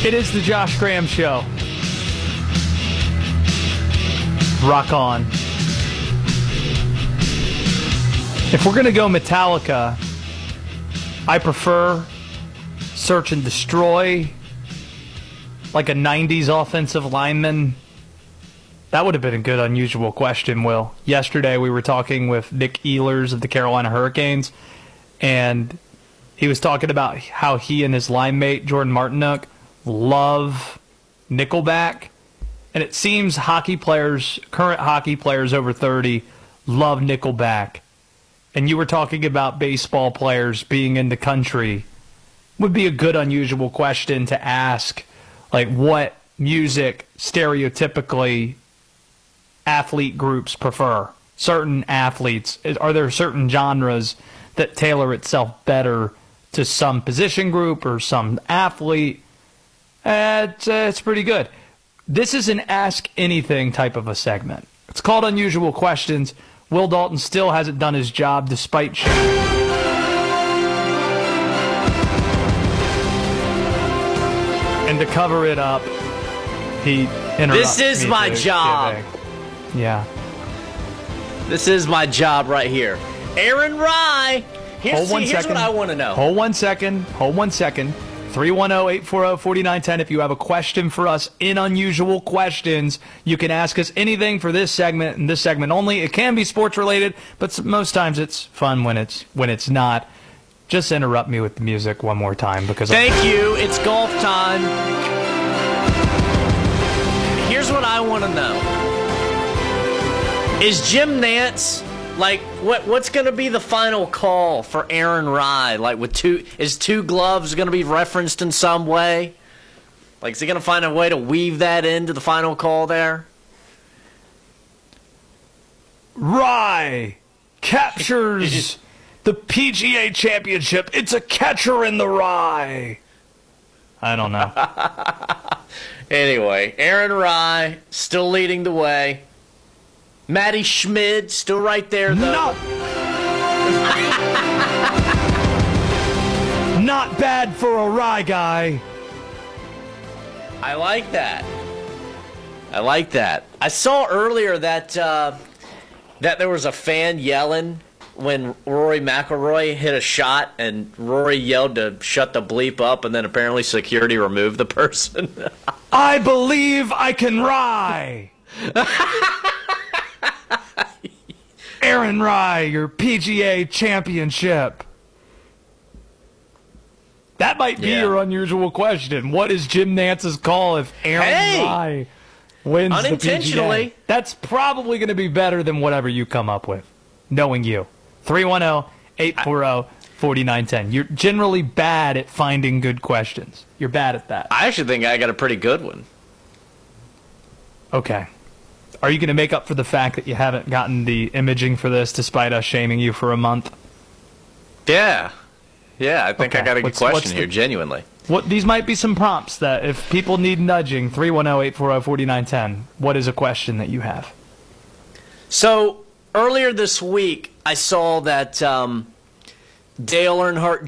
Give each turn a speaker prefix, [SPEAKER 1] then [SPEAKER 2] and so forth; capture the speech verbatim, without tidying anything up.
[SPEAKER 1] It is the Josh Graham Show. Rock on. If we're going to go Metallica, I prefer Search and Destroy, like a nineties offensive lineman. That would have been a good unusual question, Will. Yesterday we were talking with Nick Ehlers of the Carolina Hurricanes, and he was talking about how he and his line mate, Jordan Martinook, love Nickelback. And it seems hockey players, current hockey players over thirty, love Nickelback. And you were talking about baseball players being in the country. Would be a good unusual question to ask, like what music stereotypically athlete groups prefer. Certain athletes, are there certain genres that tailor itself better to some position group or some athlete? Uh, it's, uh, it's pretty good. This is an Ask Anything type of a segment. It's called Unusual Questions. Will Dalton still hasn't done his job despite shame. And to cover it up, he interrupted
[SPEAKER 2] This is
[SPEAKER 1] me
[SPEAKER 2] my
[SPEAKER 1] to
[SPEAKER 2] job.
[SPEAKER 1] giving. Yeah.
[SPEAKER 2] This is my job right here. Aaron Rye. Here's,
[SPEAKER 1] Hold one
[SPEAKER 2] see, here's
[SPEAKER 1] second.
[SPEAKER 2] what I want to know.
[SPEAKER 1] Hold one second. Hold one second. three one zero, eight four zero, four nine one zero. If you have a question for us in Unusual Questions, you can ask us anything for this segment and this segment only. It can be sports related, but most times it's fun when it's when it's not. Just interrupt me with the music one more time because
[SPEAKER 2] Thank I'm- you. It's golf time. Here's what I want to know. Is Jim Nantz, like, what? what's going to be the final call for Aaron Rye? Like, with two, is two gloves going to be referenced in some way? Like, is he going to find a way to weave that into the final call there?
[SPEAKER 1] Rye captures the P G A Championship. It's a catcher in the rye. I don't know.
[SPEAKER 2] Anyway, Aaron Rye still leading the way. Matty Schmid still right there, though.
[SPEAKER 1] Not, not bad for a rye guy.
[SPEAKER 2] I like that. I like that. I saw earlier that uh, that there was a fan yelling when Rory McIlroy hit a shot, and Rory yelled to shut the bleep up, and then apparently security removed the person.
[SPEAKER 1] I believe I can rye. Aaron Rye, your P G A championship. That might be
[SPEAKER 2] Yeah.
[SPEAKER 1] your unusual question. What is Jim Nantz's call if Aaron
[SPEAKER 2] Hey!
[SPEAKER 1] Rye wins the P G A?
[SPEAKER 2] Unintentionally.
[SPEAKER 1] That's probably going to be better than whatever you come up with, knowing you. three one zero, eight four zero, four nine one zero. You're generally bad at finding good questions. You're bad at that.
[SPEAKER 2] I actually think I got a pretty good one.
[SPEAKER 1] Okay. Are you going to make up for the fact that you haven't gotten the imaging for this despite us shaming you for a month?
[SPEAKER 2] Yeah. Yeah, I think
[SPEAKER 1] Okay.
[SPEAKER 2] I got a good
[SPEAKER 1] What's-
[SPEAKER 2] question
[SPEAKER 1] what's the-
[SPEAKER 2] here, genuinely.
[SPEAKER 1] What These might be some prompts that if people need nudging, three one zero, eight four zero, four nine one zero. What is a question that you have?
[SPEAKER 2] So, earlier this week, I saw that um, Dale Earnhardt